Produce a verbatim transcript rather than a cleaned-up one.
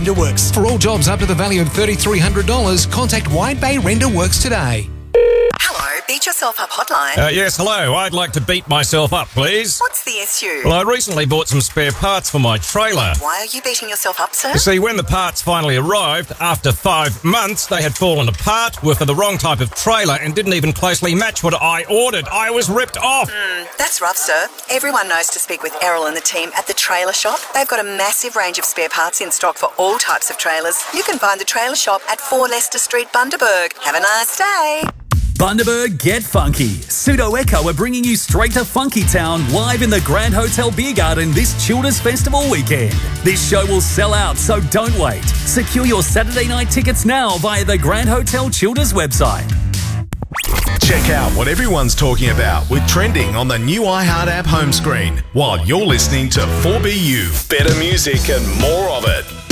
RenderWorks. For all jobs up to the value of three thousand three hundred dollars, contact Wide Bay RenderWorks today. Hello, Beat Yourself Up hotline. Uh, yes, hello. I'd like to beat myself up, please. What's the issue? Well, I recently bought some spare parts for my trailer. Why are you beating yourself up, sir? You see, when the parts finally arrived, after five months, they had fallen apart, were for the wrong type of trailer, and didn't even closely match what I ordered. I was ripped off. Mm, that's rough, sir. Everyone knows to speak with Errol and the team at the Trailer Shop. They've got a massive range of spare parts in stock for all types of trailers. You can find the Trailer Shop at four Leicester Street, Bundaberg. Have a nice day. Bundaberg Get Funky. Pseudo Echo are bringing you straight to Funky Town live in the Grand Hotel Beer Garden this Childers Festival weekend. This show will sell out, so don't wait. Secure your Saturday night tickets now via the Grand Hotel Childers website. Check out what everyone's talking about with trending on the new iHeart app home screen while you're listening to four B U. Better music and more of it.